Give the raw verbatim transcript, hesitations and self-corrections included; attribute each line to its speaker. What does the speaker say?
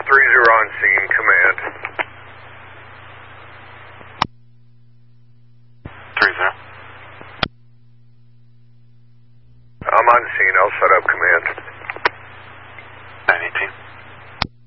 Speaker 1: three zero on scene, command.
Speaker 2: three zero.
Speaker 1: I'm on scene, I'll set up command.